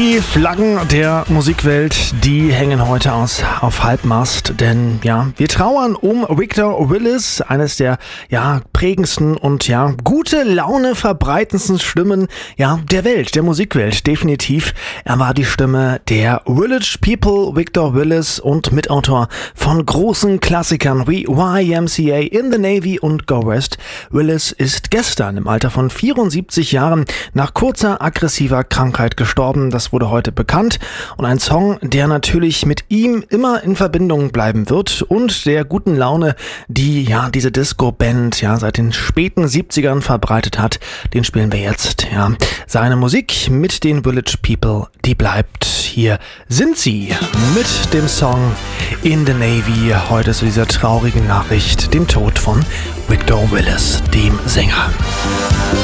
Die Flaggen der Musikwelt, die hängen heute auf Halbmast, denn ja, wir trauern um Victor Willis, eines der prägendsten und gute Laune verbreitendsten Stimmen der Welt, der Musikwelt, definitiv. Er war die Stimme der Village People, Victor Willis, und Mitautor von großen Klassikern wie YMCA, In the Navy und Go West. Willis ist gestern im Alter von 74 Jahren nach kurzer aggressiver Krankheit gestorben. Das wurde heute bekannt, und ein Song, der natürlich mit ihm immer in Verbindung bleiben wird und der guten Laune, die diese Disco-Band seit den späten 70ern verbreitet hat, den spielen wir jetzt. Seine Musik mit den Village People, die bleibt. Hier sind sie mit dem Song In the Navy, heute zu dieser traurigen Nachricht, dem Tod von Victor Willis, dem Sänger.